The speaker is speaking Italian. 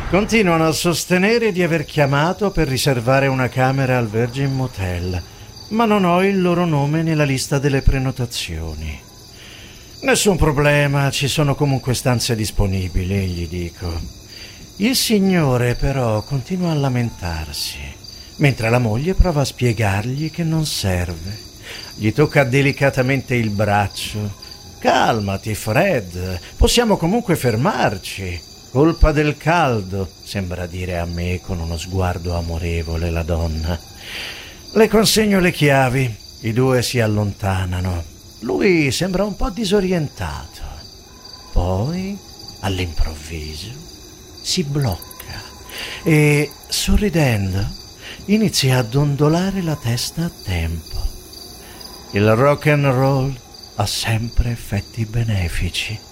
Continuano a sostenere di aver chiamato per riservare una camera al Virgin Motel, ma non ho il loro nome nella lista delle prenotazioni. Nessun problema, ci sono comunque stanze disponibili, gli dico. Il signore però continua a lamentarsi, mentre la moglie prova a spiegargli che non serve. Gli tocca delicatamente il braccio. Calmati, Fred, possiamo comunque fermarci. Colpa del caldo, sembra dire a me con uno sguardo amorevole la donna. Le consegno le chiavi, i due si allontanano. Lui sembra un po' disorientato. Poi, all'improvviso, si blocca e, sorridendo, inizia a dondolare la testa a tempo. Il rock and roll ha sempre effetti benefici.